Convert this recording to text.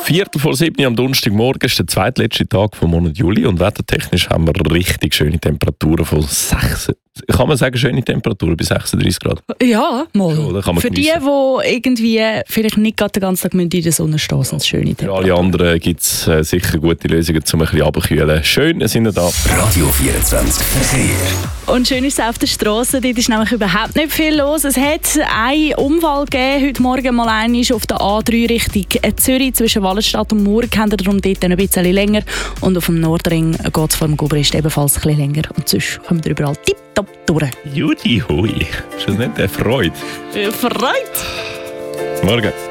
6:45 am Donnerstagmorgen ist der zweitletzte Tag vom Monat Juli und wettertechnisch haben wir richtig schöne Temperaturen von 6. Kann man sagen, schöne Temperaturen bei 36 Grad? Ja, mal. So, kann man für geniessen. Die irgendwie vielleicht nicht gerade den ganzen Tag in der Sonne stehen, sind es schöne Für Temperaturen. alle anderen gibt es sicher gute Lösungen, um ein bisschen runterzukühlen. Schön sind wir da. Radio 24 Verkehr. Und schön ist es auf der Straße, dort ist nämlich überhaupt nicht viel los. Es hat einen Unfall gegeben, heute Morgen mal einmal auf der A3 Richtung Zürich zwischen Wallenstadt und Murg, haben wir darum dort ein bisschen länger. Und auf dem Nordring geht es vor dem Gubrist ebenfalls ein bisschen länger. Und sonst kommen wir überall tipptopp durch. Judy, hui. Ist das nicht eine Freude? Freude! Morgen.